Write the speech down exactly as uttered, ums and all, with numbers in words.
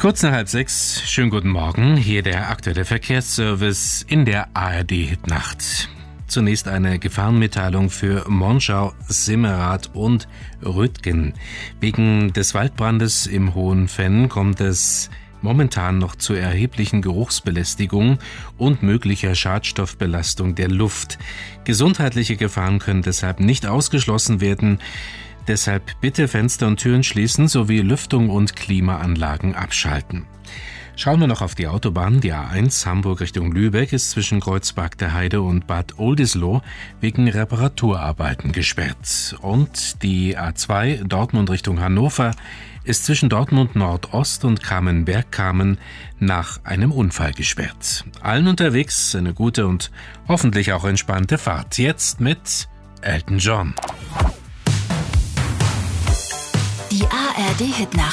Kurz nach halb sechs, schönen guten Morgen, hier der aktuelle Verkehrsservice in der A R D-Hitnacht. Zunächst eine Gefahrenmitteilung für Monschau, Simmerath und Rüttgen. Wegen des Waldbrandes im Hohen Venn kommt es momentan noch zu erheblichen Geruchsbelästigungen und möglicher Schadstoffbelastung der Luft. Gesundheitliche Gefahren können deshalb nicht ausgeschlossen werden. Deshalb bitte Fenster und Türen schließen sowie Lüftung und Klimaanlagen abschalten. Schauen wir noch auf die Autobahn. Die A eins Hamburg Richtung Lübeck ist zwischen Kreuzberg der Heide und Bad Oldesloe wegen Reparaturarbeiten gesperrt. Und die A zwei Dortmund Richtung Hannover ist zwischen Dortmund Nordost und Kamen-Bergkamen nach einem Unfall gesperrt. Allen unterwegs eine gute und hoffentlich auch entspannte Fahrt. Jetzt mit Elton John. Die A R D-Hitnacht.